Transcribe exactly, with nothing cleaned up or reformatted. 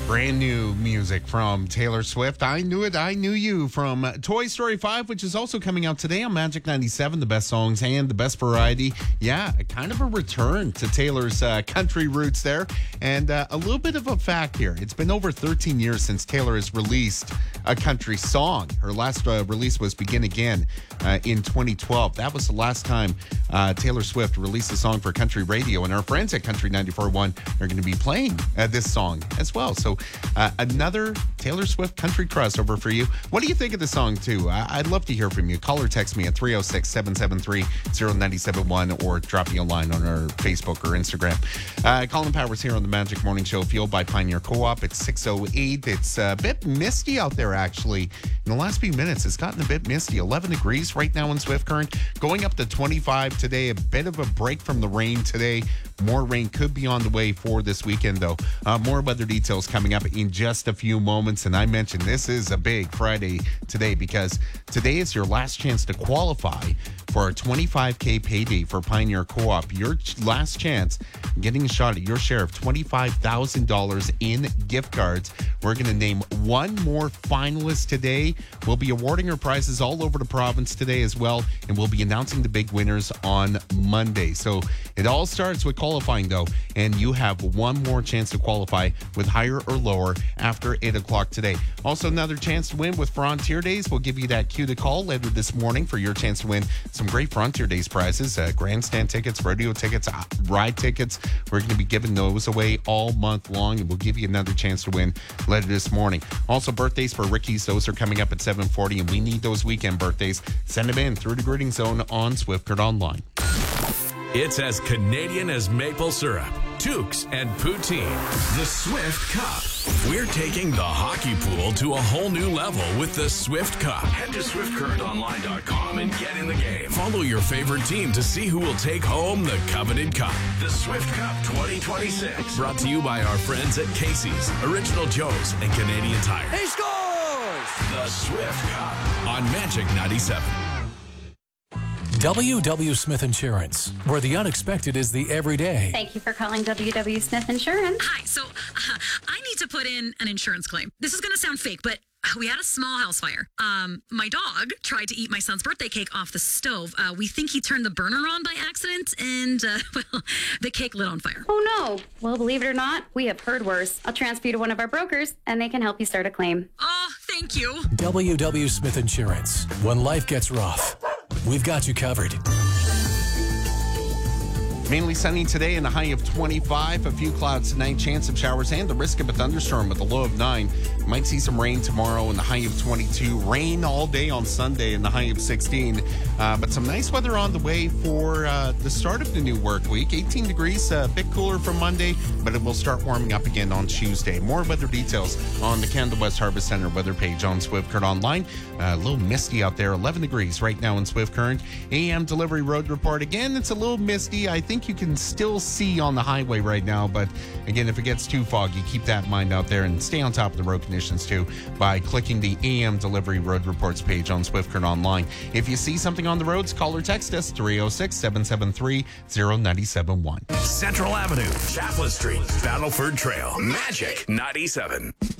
Brand new music from Taylor Swift. I Knew It, I Knew You from Toy Story five, which is also coming out today on Magic ninety-seven. The best songs and the best variety. Yeah, kind of a return to Taylor's uh, country roots there. And uh, a little bit of a fact here. It's been over thirteen years since Taylor has released a country song. Her last uh, release was Begin Again uh, in twenty twelve. That was the last time uh, Taylor Swift released a song for country radio. And our friends at Country ninety-four point one are going to be playing uh, this song as well. So uh, another Taylor Swift country crossover for you. What do you think of the song, too? I- I'd love to hear from you. Call or text me at three oh six, seven seven three, oh nine seven one or drop me a line on our Facebook or Instagram. Uh, Colin Powers here on the Magic Morning Show, fueled by Pioneer Co-op. It's six oh eight. It's a bit misty out there, actually. In the last few minutes, it's gotten a bit misty. eleven degrees right now in Swift Current. Going up to twenty-five today. A bit of a break from the rain today. More rain could be on the way for this weekend, though. Uh, more weather details coming up in just a few moments. And I mentioned this is a big Friday today because today is your last chance to qualify for a twenty-five K payday for Pioneer Co-op. Your ch- last chance getting a shot at your share of twenty-five thousand dollars in gift cards. We're going to name one more finalist today. We'll be awarding her prizes all over the province today as well, and we'll be announcing the big winners on Monday. So it all starts with qualifying, though, and you have one more chance to qualify with higher or lower after eight o'clock today. Also, another chance to win with Frontier Days. We'll give you that cue to call later this morning for your chance to win some great Frontier Days prizes, uh, grandstand tickets, rodeo tickets, uh, ride tickets. We're going to be giving those away all month long, and we'll give you another chance to win later this morning. Also, birthdays for Rickies. Those are coming up at seven forty, and we need those weekend birthdays. Send them in through the Greeting Zone on Swift Online. It's as Canadian as maple syrup, toques, and poutine. The Swift Cup. We're taking the hockey pool to a whole new level with the Swift Cup. Head to swift current online dot com and get in the game. Follow your favorite team to see who will take home the coveted cup. The Swift Cup twenty twenty-six. Brought to you by our friends at Casey's, Original Joe's, and Canadian Tire. He scores! The Swift Cup on Magic ninety-seven. W W. Smith Insurance, where the unexpected is the everyday. Thank you for calling W W. Smith Insurance. Hi, so uh, I need to put in an insurance claim. This is going to sound fake, but we had a small house fire. Um, my dog tried to eat my son's birthday cake off the stove. Uh, we think he turned the burner on by accident, and, uh, well, the cake lit on fire. Oh, no. Well, believe it or not, we have heard worse. I'll transfer you to one of our brokers, and they can help you start a claim. Oh, thank you. W W. Smith Insurance. When life gets rough, we've got you covered. Mainly sunny today and a high of twenty-five. A few clouds tonight, chance of showers and the risk of a thunderstorm with a low of nine. Might see some rain tomorrow and the high of twenty-two. Rain all day on Sunday and the high of sixteen. Uh, but some nice weather on the way for uh, the start of the new work week. eighteen degrees, a bit cooler for Monday, but it will start warming up again on Tuesday. More weather details on the Canada West Harvest Center weather page on Swift Current Online. Uh, a little misty out there, eleven degrees right now in Swift Current. A M delivery road report. Again, it's a little misty. I think you can still see on the highway right now, but again, if it gets too foggy, keep that in mind out there and stay on top of the road conditions too by clicking the A M delivery road reports page on Swift Current Online. If you see something on the roads, call or text us three oh six, seven seven three, oh nine seven one. Central Avenue, Chaplin Street, Battleford Trail, Magic ninety-seven.